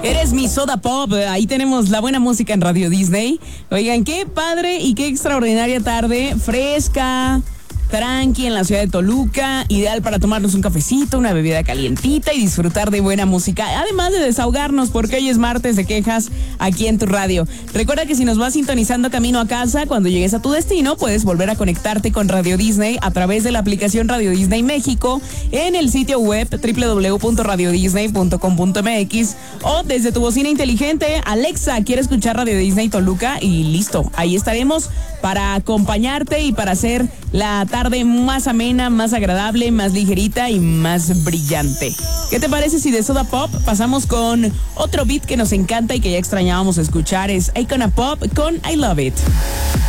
Eres mi soda pop. Ahí tenemos la buena música en Radio Disney. Oigan, qué padre y qué extraordinaria tarde. Fresca, tranqui en la ciudad de Toluca, ideal para tomarnos un cafecito, una bebida calientita y disfrutar de buena música, además de desahogarnos porque hoy es martes de quejas aquí en tu radio. Recuerda que si nos vas sintonizando camino a casa, cuando llegues a tu destino puedes volver a conectarte con Radio Disney a través de la aplicación Radio Disney México, en el sitio web www.radiodisney.com.mx o desde tu bocina inteligente. Alexa, quiere escuchar Radio Disney Toluca y listo, ahí estaremos para acompañarte y para hacer la tarde más amena, más agradable, más ligerita y más brillante. ¿Qué te parece si de Soda Pop pasamos con otro beat que nos encanta y que ya extrañábamos escuchar? Es Icona Pop con I Love It.